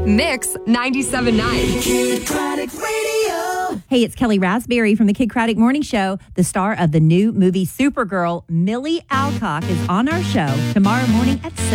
Mix 97.9. Kid Craddock Radio. Hey, it's Kelly Raspberry from the Kid Craddock Morning Show. The star of the new movie Supergirl, Millie Alcock, is on our show tomorrow morning at 7.